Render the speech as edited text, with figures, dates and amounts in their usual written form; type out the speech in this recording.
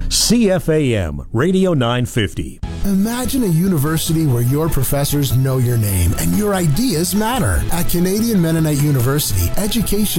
CFAM Radio 950. Imagine a university where your professors know your name and your ideas matter. At Canadian Mennonite University, education